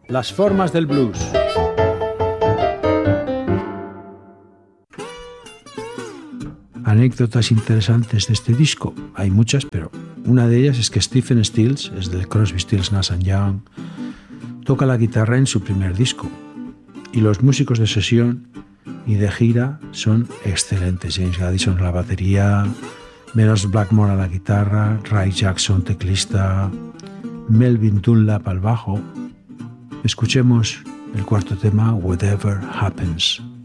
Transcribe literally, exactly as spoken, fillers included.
Las formas del blues. Anécdotas interesantes de este disco. Hay muchas, pero una de ellas es que Stephen Stills, es del Crosby, Stills, Nash and Young, toca la guitarra en su primer disco. Y los músicos de sesión y de gira son excelentes. James Gaddison a la batería, Meros Blackmore a la guitarra, Ray Jackson teclista, Melvin Dunlap al bajo. Escuchemos el cuarto tema, Whatever Happens.